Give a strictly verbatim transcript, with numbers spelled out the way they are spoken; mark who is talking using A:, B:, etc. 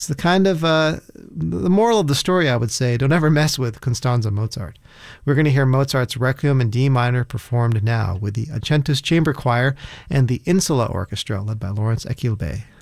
A: It's the kind of, uh, the moral of the story, I would say, don't ever mess with Constanze Mozart. We're going to hear Mozart's Requiem in D minor performed now with the Acentus Chamber Choir and the Insula Orchestra led by Lawrence Equilbe.